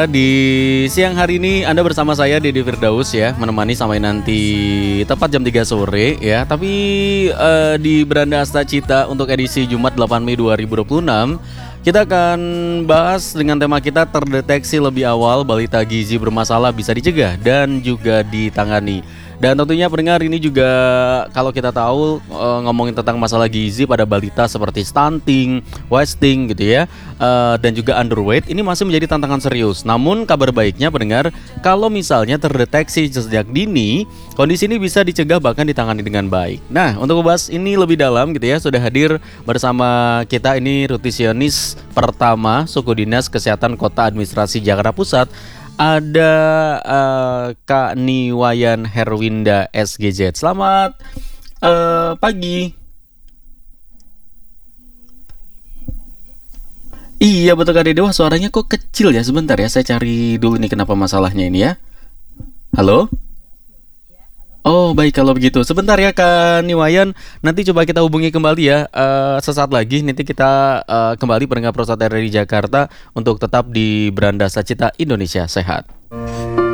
Di siang hari ini Anda bersama saya Dede Firdaus ya, menemani sampai nanti tepat jam 3 sore ya. Tapi di Beranda Asta Cita untuk edisi Jumat 8 Mei 2026 kita akan bahas dengan tema kita terdeteksi lebih awal balita gizi bermasalah bisa dicegah dan juga ditangani. Dan tentunya pendengar ini juga kalau kita tahu ngomongin tentang masalah gizi pada balita seperti stunting, wasting gitu ya, dan juga underweight ini masih menjadi tantangan serius. Namun kabar baiknya pendengar, kalau misalnya terdeteksi sejak dini, kondisi ini bisa dicegah bahkan ditangani dengan baik. Nah, untuk membahas ini lebih dalam gitu ya, sudah hadir bersama kita ini nutrisionis pertama suku dinas kesehatan Kota Administrasi Jakarta Pusat. Ada Kak Niwayan Herwinda SGZ. Selamat pagi. Iya betul Kak Dede. Wah suaranya kok kecil ya. Sebentar ya, saya cari dulu nih kenapa masalahnya ini ya. Halo? Oh baik kalau begitu. Sebentar ya Kak Niwayan. Nanti coba kita hubungi kembali ya. Sesaat lagi nanti kita kembali pendengar Prostat RRI Jakarta untuk tetap di Beranda Sacita Indonesia Sehat.